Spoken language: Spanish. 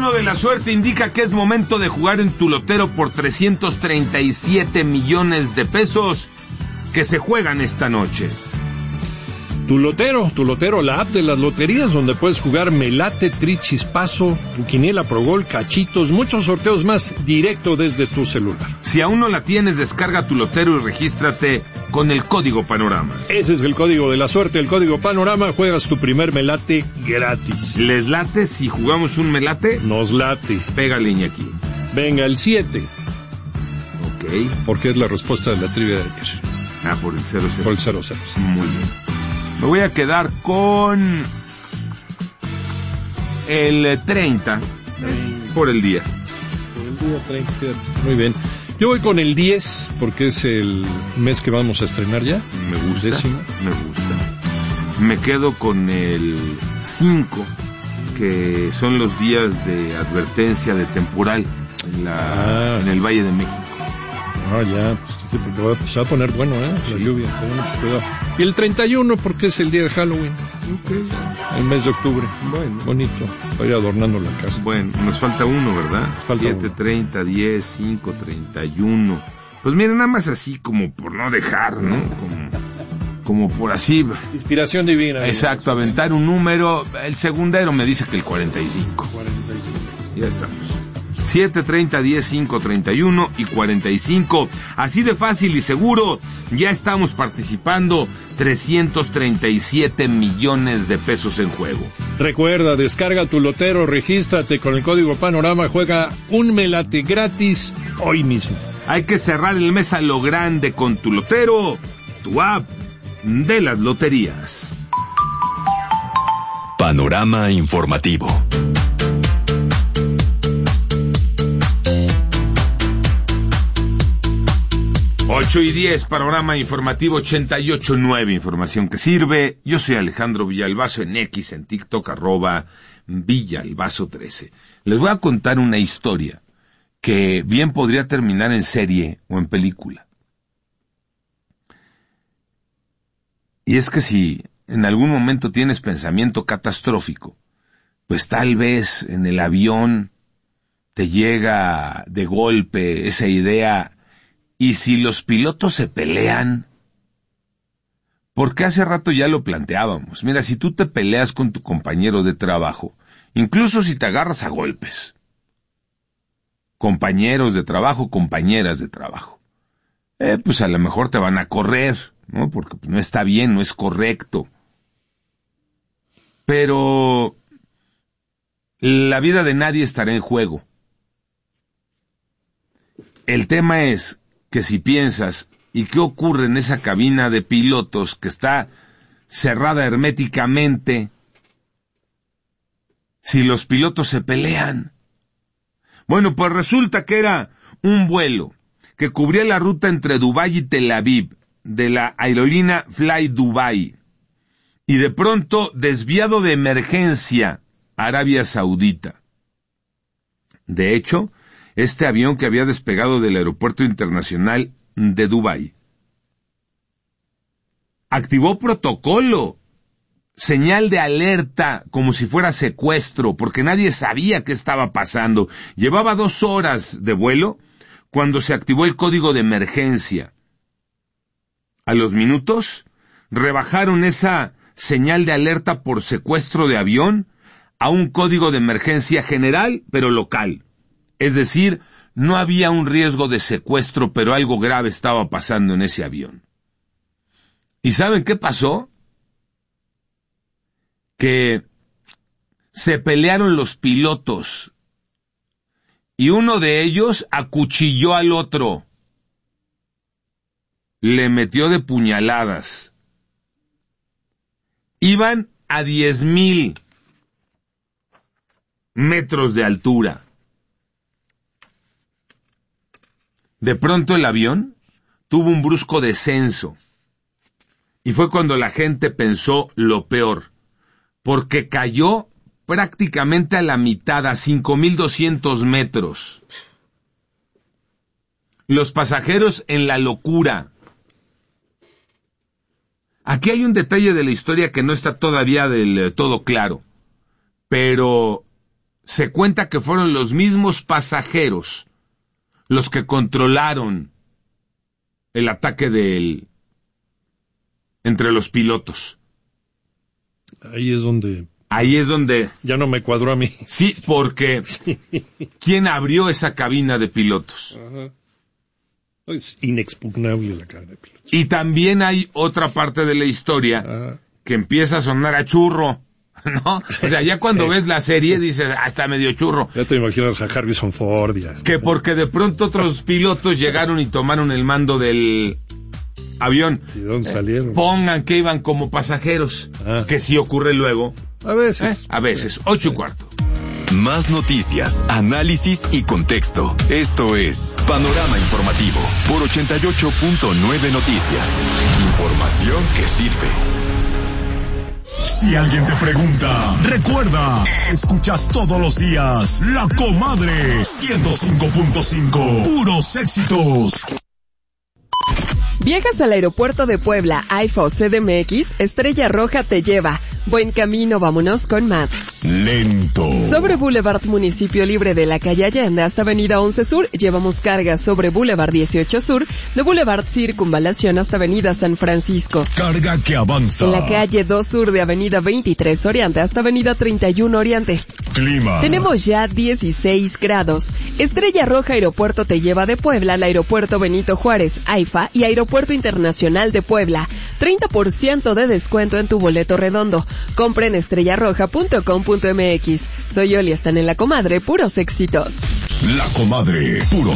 31 de la suerte indica que es momento de jugar en tu lotero por 337 millones de pesos que se juegan esta noche. Tu Lotero, la app de las loterías donde puedes jugar Melate, Tri, Chispazo, tu quiniela Pro Gol, cachitos, muchos sorteos más directo desde tu celular. Si aún no la tienes, descarga Tu Lotero y regístrate con el código Panorama. Ese es el código de la suerte, el código Panorama, juegas tu primer Melate gratis. ¿Les late si jugamos un Melate? Nos late. Pégale, Iñaki. Venga, el 7. Ok. Porque es la respuesta de la trivia de ayer. Por el 0-0. Por el 0-0. Muy bien. Me voy a quedar con el 30 por el día. Por el día 30, muy bien. Yo voy con el 10 porque es el mes que vamos a estrenar ya. Me gusta. Décimo. Me gusta. Me quedo con el 5, que son los días de advertencia de temporal en el Valle de México. Ya, pues sí, porque se va a poner bueno, la lluvia, ten mucho cuidado. Y el 31 porque es el día de Halloween. Okay. El mes de octubre. Bueno. Bonito, para ir adornando la casa. Bueno, nos falta uno, ¿verdad? Falta 7, uno. 30, 10, 5, 31. Pues miren, nada más así como por no dejar, ¿no? Como por así. Inspiración divina. Exacto, aventar un número. El segundero me dice que el 45. 45. Ya estamos. 7, 30, 10, 5, 31 y 45. Así de fácil y seguro, ya estamos participando. 337 millones de pesos en juego. Recuerda, descarga Tu Lotero, regístrate con el código Panorama, juega un Melate gratis hoy mismo. Hay que cerrar el mes a lo grande con Tu Lotero, tu app de las loterías. Panorama informativo. 8:10, Panorama Informativo 88.9, información que sirve. Yo soy Alejandro Villalbazo en X, en TikTok, @Villalbazo13. Les voy a contar una historia que bien podría terminar en serie o en película. Y es que si en algún momento tienes pensamiento catastrófico, pues tal vez en el avión te llega de golpe esa idea. ¿Y si los pilotos se pelean? Porque hace rato ya lo planteábamos. Mira, si tú te peleas con tu compañero de trabajo, incluso si te agarras a golpes, compañeros de trabajo, compañeras de trabajo, pues a lo mejor te van a correr, ¿no? Porque pues, no está bien, no es correcto. Pero la vida de nadie estará en juego. El tema es que si piensas, ¿y qué ocurre en esa cabina de pilotos que está cerrada herméticamente si los pilotos se pelean? Bueno, pues resulta que era un vuelo que cubría la ruta entre Dubái y Tel Aviv, de la aerolínea Fly Dubai, y de pronto desviado de emergencia a Arabia Saudita. De hecho, este avión que había despegado del aeropuerto internacional de Dubái activó protocolo, señal de alerta, como si fuera secuestro, porque nadie sabía qué estaba pasando. Llevaba 2 horas de vuelo cuando se activó el código de emergencia. A los minutos, rebajaron esa señal de alerta por secuestro de avión a un código de emergencia general, pero local. Es decir, no había un riesgo de secuestro, pero algo grave estaba pasando en ese avión. ¿Y saben qué pasó? Que se pelearon los pilotos y uno de ellos acuchilló al otro. Le metió de puñaladas. Iban a 10,000 metros de altura. De pronto el avión tuvo un brusco descenso. Y fue cuando la gente pensó lo peor, porque cayó prácticamente a la mitad, a 5,200 metros. Los pasajeros en la locura. Aquí hay un detalle de la historia que no está todavía del todo claro, pero se cuenta que fueron los mismos pasajeros los que controlaron el ataque entre los pilotos. Ahí es donde ya no me cuadró a mí. Sí, porque ¿quién abrió esa cabina de pilotos? Ajá. Es inexpugnable la cabina de pilotos. Y también hay otra parte de la historia que empieza a sonar a churro, ¿no? O sea, ya cuando ves la serie dices, está medio churro. Ya te imaginas a Harrison Ford. Que porque de pronto otros pilotos llegaron y tomaron el mando del avión. ¿Y dónde salieron? Pongan que iban como pasajeros, que sí ocurre luego. A veces. A veces, 8:15. Más noticias, análisis y contexto. Esto es Panorama Informativo por 88.9 Noticias. Información que sirve. Si alguien te pregunta, recuerda, escuchas todos los días La Comadre 105.5. Puros éxitos. Viajas al aeropuerto de Puebla, AIFA o CDMX, Estrella Roja te lleva. Buen camino, vámonos con más. Lento. Sobre Boulevard Municipio Libre de la calle Allende hasta Avenida 11 Sur, llevamos carga sobre Boulevard 18 Sur, de Boulevard Circunvalación hasta Avenida San Francisco. Carga que avanza. En la calle 2 Sur de Avenida 23 Oriente hasta Avenida 31 Oriente. Clima. Tenemos ya 16 grados. Estrella Roja Aeropuerto te lleva de Puebla al Aeropuerto Benito Juárez, AIFA y Aeropuerto Internacional de Puebla. 30% de descuento en tu boleto redondo. Compra en estrellarroja.com.mx. Soy Oli, están en La Comadre, puros éxitos. La Comadre, puros